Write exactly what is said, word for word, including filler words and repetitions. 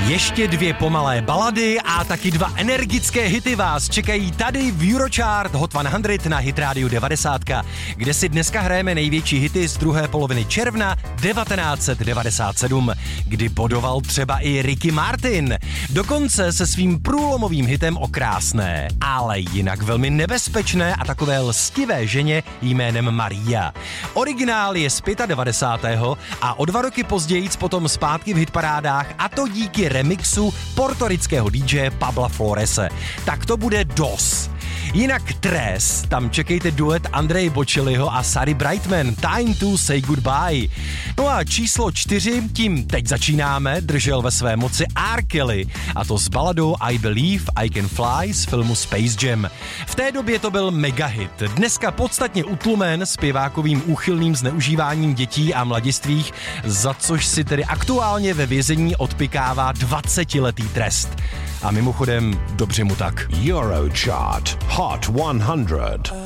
Ještě dvě pomalé balady a taky dva energické hity vás čekají tady v Eurochart Hot sto na Hit Radio devadesát, kde si dneska hrajeme největší hity z druhé poloviny června devatenáct set devadesát sedm, kdy bodoval třeba i Ricky Martin. Dokonce se svým průlomovým hitem o krásné, ale jinak velmi nebezpečné a takové lstivé ženě jménem Maria. Originál je z devadesátého pátého a o dva roky později potom zpátky v hitparádách, a to díky remixu portorického dý džeje Pabla Florese. Tak to bude dos. Jinak Tres, tam čekejte duet Andreje Bocelliho a Sary Brightman, Time to Say Goodbye. No a číslo čtyři, tím teď začínáme, držel ve své moci R. Kelly, a to s baladou I Believe I Can Fly z filmu Space Jam. V té době to byl megahit, dneska podstatně utlumen zpěvákovým úchylným zneužíváním dětí a mladistvých, za což si tedy aktuálně ve vězení odpykává dvacetiletý trest. A mimochodem, dobře mu tak. Eurochart Hot sto.